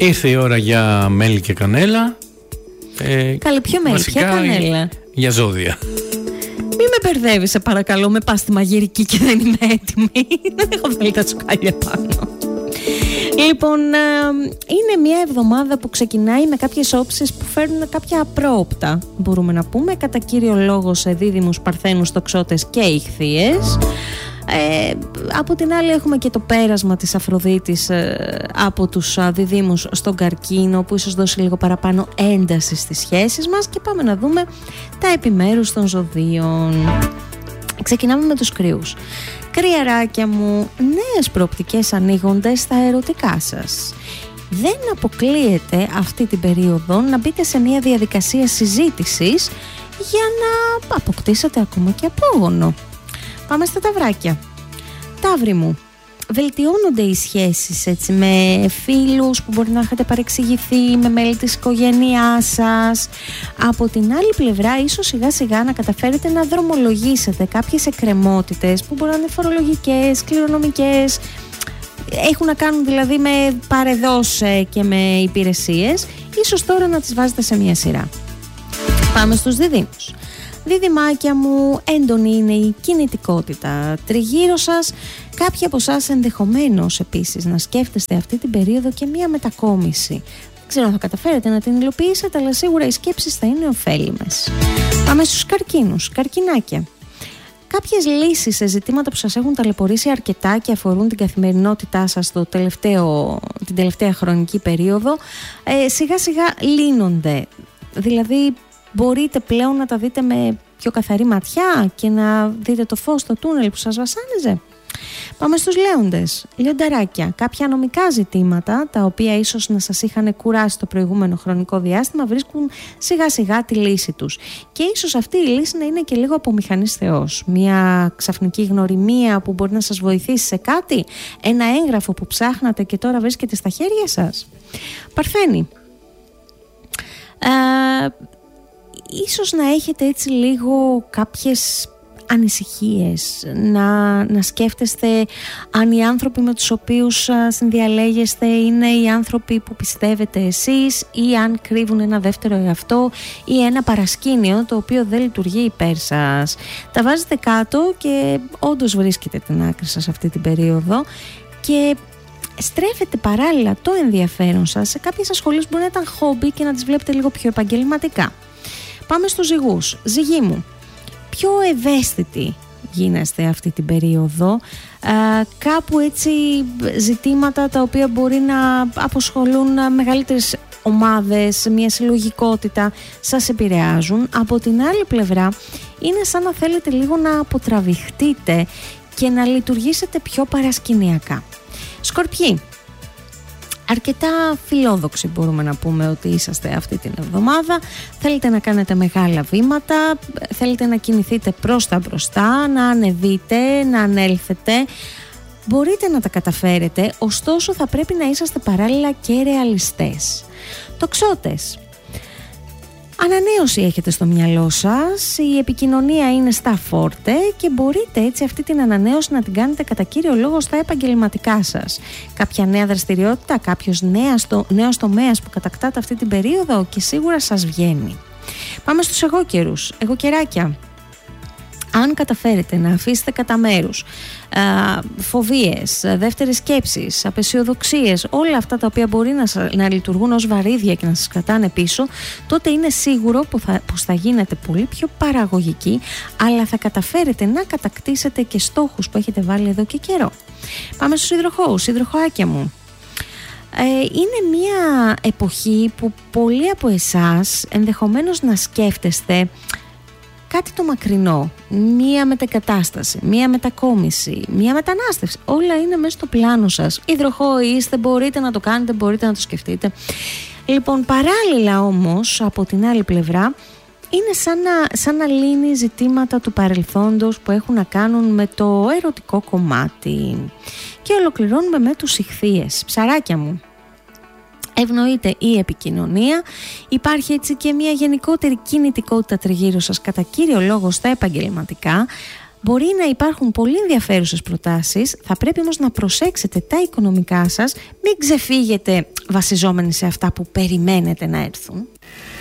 Ήρθε η ώρα για μέλι και κανέλα. Καλή, ποιο μέλι, ποια κανέλα? Για ζώδια. Μην με μπερδεύεις, σε παρακαλώ, με πας στη μαγειρική και δεν είμαι έτοιμη. Δεν έχω βάλει τα τσουκάλια πάνω. Λοιπόν, είναι μια εβδομάδα που ξεκινάει με κάποιες όψεις που φέρνουν κάποια απρόοπτα, μπορούμε να πούμε, κατά κύριο λόγο σε δίδυμους, παρθένους, τοξότες και ιχθύες. Από την άλλη έχουμε και το πέρασμα της Αφροδίτης από τους διδύμους στον Καρκίνο, που ίσως δώσει λίγο παραπάνω ένταση στις σχέσεις μας. Και πάμε να δούμε τα επιμέρους των ζωδίων. Ξεκινάμε με τους Κρύους. Κρυαράκια μου, νέες προοπτικές ανοίγονται στα ερωτικά σας. Δεν αποκλείεται αυτή την περίοδο να μπείτε σε μια διαδικασία συζήτησης για να αποκτήσετε ακόμα και απόγονο. Πάμε στα Ταυράκια. Ταύροι μου, βελτιώνονται οι σχέσεις έτσι, με φίλους που μπορεί να έχετε παρεξηγηθεί, με μέλη της οικογένειάς σας. Από την άλλη πλευρά, ίσως σιγά σιγά να καταφέρετε να δρομολογήσετε κάποιες εκκρεμότητες που μπορεί να είναι φορολογικές, κληρονομικές, έχουν να κάνουν δηλαδή με παρεδώς και με υπηρεσίες. Ίσως τώρα να τις βάζετε σε μια σειρά. Πάμε στους Διδύμους. Δίδυμάκια μου, έντονη είναι η κινητικότητα τριγύρω σας. Κάποιοι από εσάς ενδεχομένως επίσης να σκέφτεστε αυτή την περίοδο και μία μετακόμιση. Δεν ξέρω αν θα καταφέρετε να την υλοποιήσετε, αλλά σίγουρα οι σκέψεις θα είναι ωφέλιμες. Πάμε στους Καρκίνους. Καρκινάκια. Κάποιες λύσεις σε ζητήματα που σας έχουν ταλαιπωρήσει αρκετά και αφορούν την καθημερινότητά σας την τελευταία χρονική περίοδο, σιγά σιγά λύνονται. Δηλαδή μπορείτε πλέον να τα δείτε με πιο καθαρή ματιά και να δείτε το φως στο τούνελ που σας βασάνιζε. Πάμε στους Λέοντες. Λιονταράκια. Κάποια νομικά ζητήματα, τα οποία ίσως να σας είχαν κουράσει το προηγούμενο χρονικό διάστημα, βρίσκουν σιγά σιγά τη λύση τους. Και ίσως αυτή η λύση να είναι και λίγο από μηχανής θεός. Μια ξαφνική γνωριμία που μπορεί να σας βοηθήσει σε κάτι. Ένα έγγραφο που ψάχνατε και τώρα βρίσκεται στα χέρια σας. Παρθένη. Ίσως να έχετε έτσι λίγο κάποιες ανησυχίες, να σκέφτεστε αν οι άνθρωποι με τους οποίους συνδιαλέγεστε είναι οι άνθρωποι που πιστεύετε εσείς ή αν κρύβουν ένα δεύτερο εαυτό ή ένα παρασκήνιο το οποίο δεν λειτουργεί υπέρ σας. Τα βάζετε κάτω και όντως βρίσκετε την άκρη σας αυτή την περίοδο και στρέφετε παράλληλα το ενδιαφέρον σας σε κάποιες ασχολίες που μπορεί να ήταν χόμπι και να τις βλέπετε λίγο πιο επαγγελματικά. Πάμε στους Ζυγούς. Ζυγοί μου, πιο ευαίσθητοι γίνεστε αυτή την περίοδο. Κάπου έτσι ζητήματα τα οποία μπορεί να αποσχολούν μεγαλύτερες ομάδες, μια συλλογικότητα, σας επηρεάζουν. Από την άλλη πλευρά είναι σαν να θέλετε λίγο να αποτραβηχτείτε και να λειτουργήσετε πιο παρασκηνιακά. Σκορπιοί. Αρκετά φιλόδοξοι μπορούμε να πούμε ότι είσαστε αυτή την εβδομάδα. Θέλετε να κάνετε μεγάλα βήματα, θέλετε να κινηθείτε προς τα μπροστά, να ανεβείτε, να ανέλθετε. Μπορείτε να τα καταφέρετε, ωστόσο θα πρέπει να είσαστε παράλληλα και ρεαλιστές. Τοξότες. Ανανέωση έχετε στο μυαλό σας, η επικοινωνία είναι στα φόρτε και μπορείτε έτσι αυτή την ανανέωση να την κάνετε κατά κύριο λόγο στα επαγγελματικά σας. Κάποια νέα δραστηριότητα, κάποιος νέος τομέας που κατακτάτε αυτή την περίοδο και σίγουρα σας βγαίνει. Πάμε στους εγώκερους, εγωκεράκια. Αν καταφέρετε να αφήσετε κατά μέρους φοβίες, δεύτερες σκέψεις, απεσιοδοξίες, όλα αυτά τα οποία μπορεί να λειτουργούν ως βαρύδια και να σας κρατάνε πίσω, τότε είναι σίγουρο πως θα γίνετε πολύ πιο παραγωγικοί, αλλά θα καταφέρετε να κατακτήσετε και στόχους που έχετε βάλει εδώ και καιρό. Πάμε στους υδροχόους, υδροχοάκια μου. Είναι μια εποχή που πολλοί από εσάς ενδεχομένως να σκέφτεστε κάτι το μακρινό, μία μετακατάσταση, μία μετακόμιση, μία μετανάστευση. Όλα είναι μέσα στο πλάνο σας. Υδροχόοι είστε, μπορείτε να το κάνετε, μπορείτε να το σκεφτείτε. Λοιπόν, παράλληλα όμως, από την άλλη πλευρά, είναι σαν να λύνει ζητήματα του παρελθόντος που έχουν να κάνουν με το ερωτικό κομμάτι. Και ολοκληρώνουμε με τους ιχθύες. Ψαράκια μου. Ευνοείται η επικοινωνία, υπάρχει έτσι και μια γενικότερη κινητικότητα τριγύρω σας κατά κύριο λόγο στα επαγγελματικά. Μπορεί να υπάρχουν πολύ ενδιαφέρουσες προτάσεις, θα πρέπει όμως να προσέξετε τα οικονομικά σας, μην ξεφύγετε βασιζόμενοι σε αυτά που περιμένετε να έρθουν.